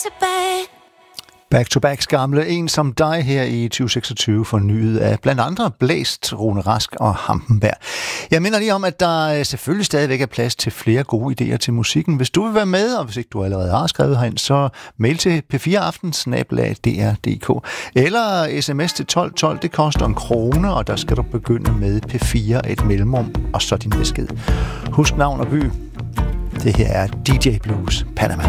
Back-to-Backs gamle En som dig her i 2026 fornyet af blandt andre Blæst, Rune Rask og Hampenberg. Jeg minder lige om, at der selvfølgelig stadigvæk er plads til flere gode idéer til musikken. Hvis du vil være med, og hvis ikke du allerede har skrevet herind, så mail til p4aften@dr.dk eller sms til 1212. Det koster 1 krone, og der skal du begynde med P4 et mellemrum, og så din besked. Husk navn og by. Det her er DJ Blues Panama.